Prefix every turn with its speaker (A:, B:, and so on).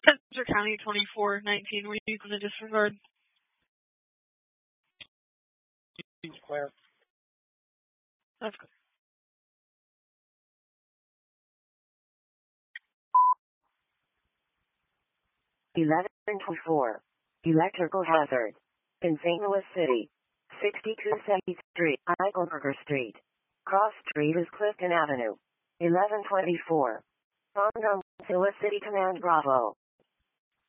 A: Spencer County 2419. We're using the disregard.
B: Claire.
A: That's good.
C: Electrical hazard. In St. Louis City. 6270th Street, Eichelberger Street. Cross Street is Clifton Avenue. 1124. St. Louis City Command Bravo.